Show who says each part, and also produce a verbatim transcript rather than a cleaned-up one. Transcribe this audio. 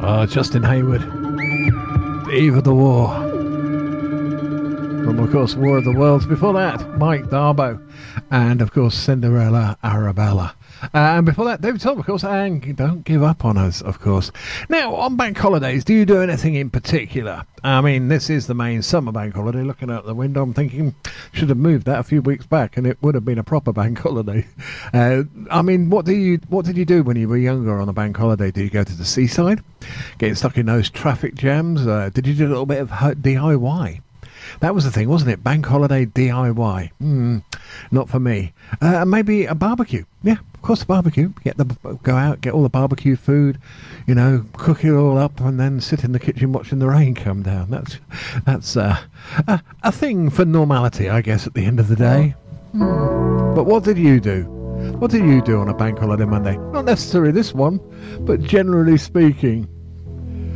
Speaker 1: Oh, Justin Hayward. Eve of the War. From, of course, War of the Worlds. Before that, Mike Darbo. And, of course, Cinderella Arabella. Uh, and before that, David Tom, of course, and Don't Give Up on Us, of course. Now, on bank holidays, do you do anything in particular? I mean, this is the main summer bank holiday. Looking out the window, I'm thinking, should have moved that a few weeks back, and it would have been a proper bank holiday. Uh, I mean, what do you what did you do when you were younger on a bank holiday? Did you go to the seaside, getting stuck in those traffic jams? Uh, did you do a little bit of D I Y? That was the thing, wasn't it? Bank holiday D I Y. Hmm, not for me. Uh, maybe a barbecue. Yeah, of course, a barbecue. Get the go out, get all the barbecue food, you know, cook it all up, and then sit in the kitchen watching the rain come down. That's that's uh, a, a thing for normality, I guess, at the end of the day. Hmm. But what did you do? What did you do on a bank holiday Monday? Not necessarily this one, but generally speaking.